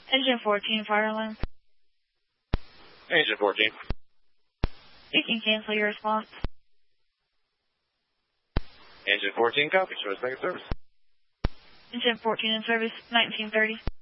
Engine 14, fire alarm. Engine 14. You can cancel your response. Engine 14, copy. Show us back in service. Engine 14 in service, 1930.